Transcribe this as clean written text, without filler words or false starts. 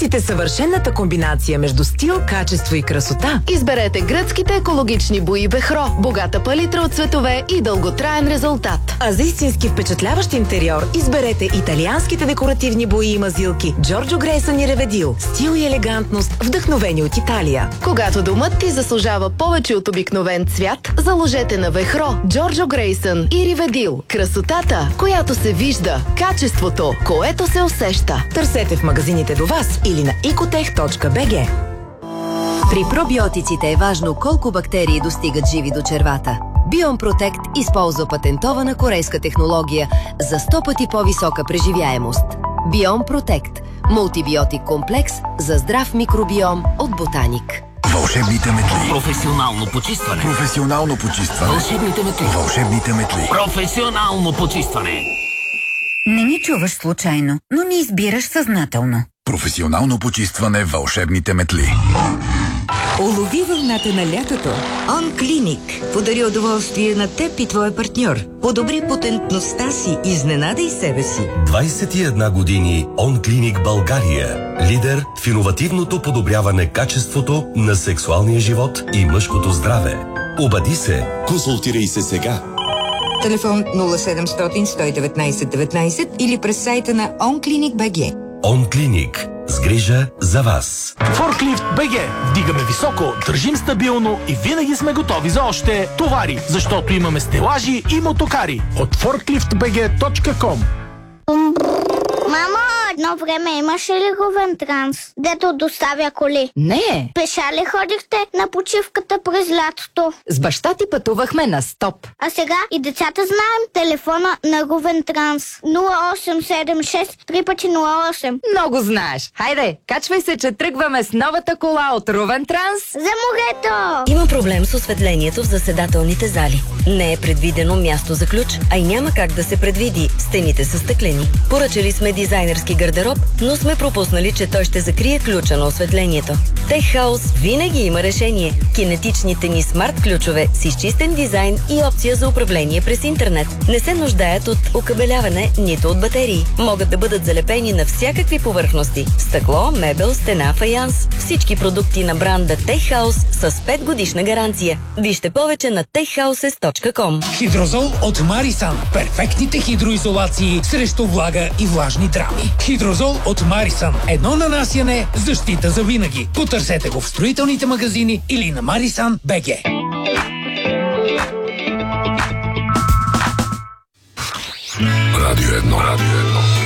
Търсите съвършената комбинация между стил, качество и красота? Изберете гръцките екологични бои Бехро. Богата палитра от цветове и дълготраен резултат. А за истински впечатляващ интериор изберете италианските декоративни бои и мазилки Джорджо Грейсън и Реведил. Стил и елегантност, вдъхновени от Италия. Когато домът ти заслужава повече от обикновен цвят, заложете на Вехро, Джорджо Грейсън и Реведил. Красотата, която се вижда. Качеството, което се усеща. Търсете в магазините до вас или на ecotech.bg. При пробиотиците е важно колко бактерии достигат живи до червата. Biome Protect използва патентована корейска технология за 100 пъти по-висока преживяемост. Biome Protect – мултибиотик комплекс за здрав микробиом от Ботаник. Вълшебните метли. Професионално почистване. Професионално почистване. Вълшебните метли. Вълшебните метли. Професионално почистване. Не ни чуваш случайно, но ни избираш съзнателно. Професионално почистване. Вълшебните метли. Улови вълната на лятото. OnClinic подари удоволствие на теб и твоя партньор. Подобри потентността си, изненадай себе си. 21 години OnClinic България. Лидер в иновативното подобряване качеството на сексуалния живот и мъжкото здраве. Обади се. Консултирай се сега. Телефон 0700 119 19 или през сайта на OnClinic.bg. OnClinic. С грижа за вас. Форклифт БГ. Вдигаме високо, държим стабилно и винаги сме готови за още товари, защото имаме стелажи и мотокари. От forkliftbg.com. Мамо, едно време имаше ли Говентранс, дето доставя коли? Не. Пеша ли ходихте на почивката през лятото? С баща ти пътувахме на стоп. А сега и децата знаем телефона на Говентранс. 0876 3×08. Много знаеш. Хайде, качвай се, че тръгваме с новата кола от Ровентранс. За морето! Има проблем с осветлението в заседателните зали. Не е предвидено място за ключ, а и няма как да се предвиди. Стените са стъклени. Поръчали сме дизайнерски гардероб, но сме пропуснали, че той ще закрие ключа на осветлението. Tech House винаги има решение. Кинетичните ни смарт ключове с изчистен дизайн и опция за управление през интернет. Не се нуждаят от окабеляване, нито от батерии. Могат да бъдат залепени на всякакви повърхности. Стъкло, мебел, стена, фаянс. Всички продукти на бранда Tech House с 5 годишна гаранция. Вижте повече на techhouses.com. Хидрозол от Марисан. Перфектните хидроизолации срещу влага и влажни драми. Хидрозол от Марисан. Едно нанасяне, защита за винаги. Потърсете го в строителните магазини или на Marisan.bg. Радио 1.